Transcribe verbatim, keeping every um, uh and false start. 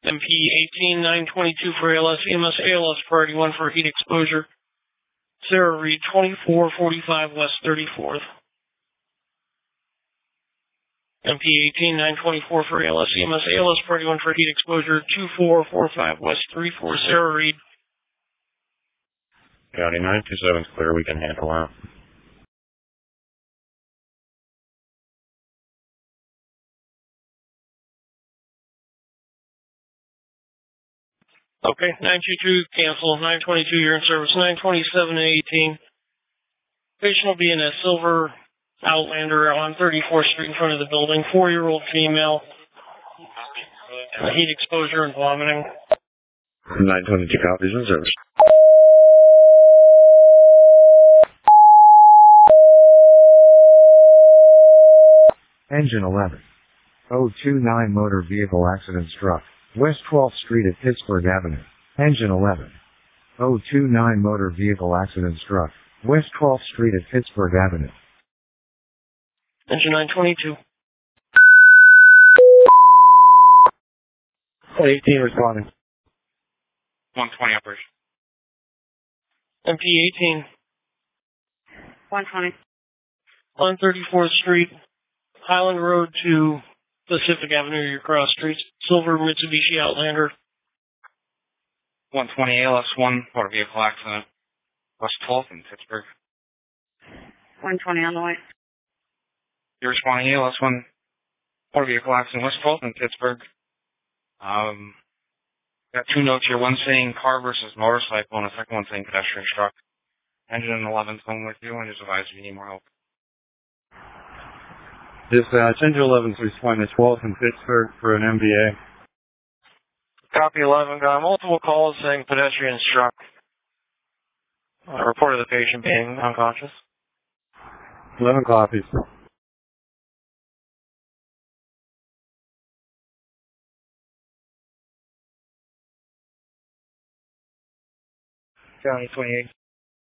M P eighteen nine twenty-two for A L S, E M S A L S priority one for heat exposure. Sarah Reed, twenty-four forty-five West thirty-fourth. M P eighteen nine twenty-four for A L S, E M S A L S priority one for heat exposure. two four four five West thirty-four, Sarah Reed. County nine two seven's clear, we can handle that. Okay, nine two two cancel, nine twenty-two you're in service, nine twenty-seven eighteen. Patient will be in a silver Outlander on thirty-fourth Street in front of the building, four-year-old female, heat exposure and vomiting. nine twenty-two copies in service. Engine eleven. oh two nine motor vehicle accident struck. West twelfth Street at Pittsburgh Avenue. Engine eleven. oh two nine motor vehicle accident struck. West twelfth Street at Pittsburgh Avenue. Engine nine twenty-two. eighteen responding. one twenty operation. M P eighteen. one twenty. On thirty-fourth Street, Highland Road to Pacific Avenue, your cross streets. Silver Mitsubishi Outlander. one twenty A L S one, motor vehicle accident. West twelfth in Pittsburgh. one twenty on the way. You're responding A L S one, motor vehicle accident, West twelfth in Pittsburgh. Um, got two notes here, one saying car versus motorcycle, and the second one saying pedestrian struck. Engine eleven's coming with you, and just advise if you need more help. Dispatch, Engine eleven's responding to twelfth in Pittsburgh for an M B A. Copy eleven, got multiple calls saying pedestrian struck. Uh, reported the patient being unconscious. eleven copies. County twenty-eight.